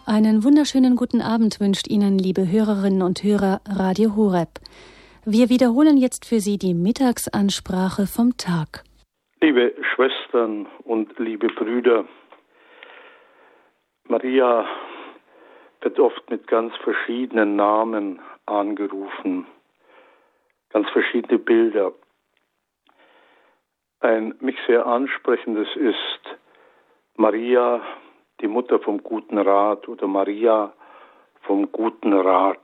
Einen wunderschönen guten Abend wünscht Ihnen, liebe Hörerinnen und Hörer, Radio Horeb. Wir wiederholen jetzt für Sie die Mittagsansprache vom Tag. Liebe Schwestern und liebe Brüder, Maria wird oft mit ganz verschiedenen Namen angerufen, ganz verschiedene Bilder. Ein mich sehr ansprechendes ist Maria, die Mutter vom guten Rat, oder Maria vom guten Rat.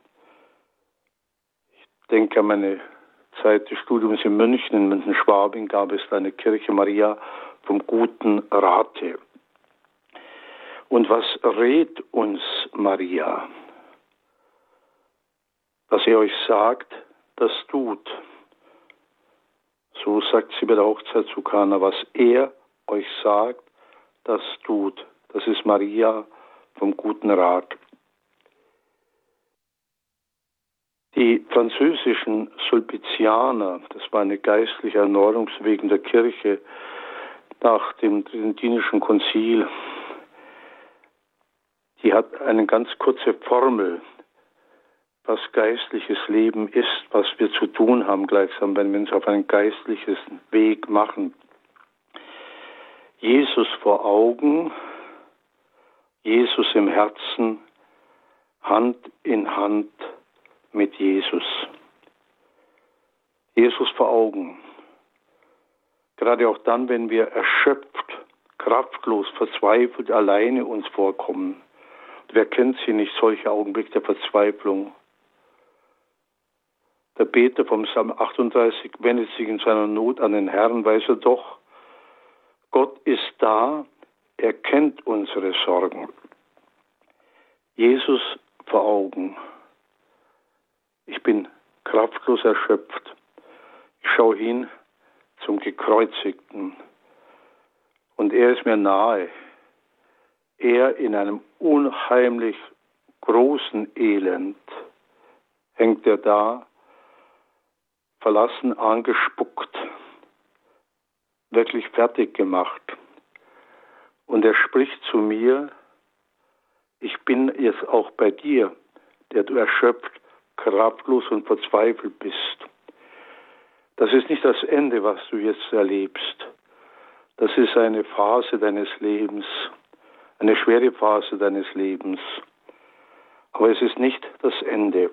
Ich denke an meine Zeit des Studiums in München, in München-Schwabing gab es eine Kirche Maria vom guten Rate. Und was rät uns Maria? Was er euch sagt, das tut. So sagt sie bei der Hochzeit zu Kana, was er euch sagt, das tut. Das ist Maria vom guten Rat. Die französischen Sulpizianer, das war eine geistliche Erneuerungsbewegung der Kirche nach dem Tridentinischen Konzil, die hat eine ganz kurze Formel, was geistliches Leben ist, was wir zu tun haben gleichsam, wenn wir uns auf einen geistlichen Weg machen. Jesus vor Augen, Jesus im Herzen, Hand in Hand mit Jesus. Jesus vor Augen. Gerade auch dann, wenn wir erschöpft, kraftlos, verzweifelt, alleine uns vorkommen. Und wer kennt sie nicht, solche Augenblicke der Verzweiflung? Der Beter vom Psalm 38 wendet sich in seiner Not an den Herrn, weiß er doch, Gott ist da, er kennt unsere Sorgen. Jesus vor Augen. Ich bin kraftlos erschöpft. Ich schaue hin zum Gekreuzigten. Und er ist mir nahe. Er in einem unheimlich großen Elend hängt er da, verlassen, angespuckt, wirklich fertig gemacht. Und er spricht zu mir, ich bin jetzt auch bei dir, der du erschöpft, kraftlos und verzweifelt bist. Das ist nicht das Ende, was du jetzt erlebst. Das ist eine Phase deines Lebens, eine schwere Phase deines Lebens. Aber es ist nicht das Ende.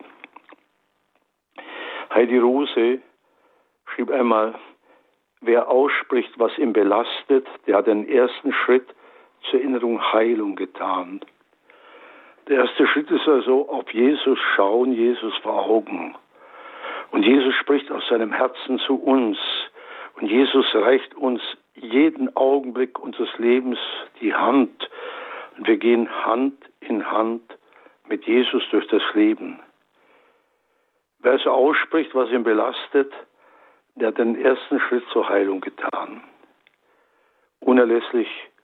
Heidi Rose schrieb einmal, wer ausspricht, was ihn belastet, der hat den ersten Schritt zur inneren Heilung getan. Der erste Schritt ist also auf Jesus schauen, Jesus vor Augen. Und Jesus spricht aus seinem Herzen zu uns. Und Jesus reicht uns jeden Augenblick unseres Lebens die Hand. Und wir gehen Hand in Hand mit Jesus durch das Leben. Wer also ausspricht, was ihn belastet, der hat den ersten Schritt zur Heilung getan. Unerlässlich